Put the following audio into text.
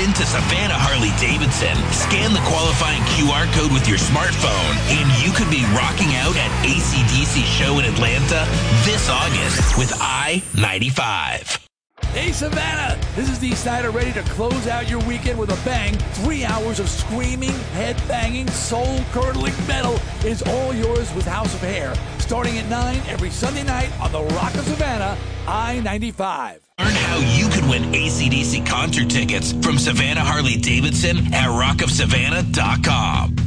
into Savannah Harley-Davidson, scan the qualifying QR code with your smartphone, and you could be rocking out at AC/DC Show in Atlanta this August with I-95. Hey, Savannah, this is Dee Snider, ready to close out your weekend with a bang. 3 hours of screaming, head-banging, soul-curdling metal is all yours with House of Hair, starting at 9 every Sunday night on the Rock of Savannah, I-95. Learn how you could win AC/DC concert tickets from Savannah Harley-Davidson at rockofsavannah.com.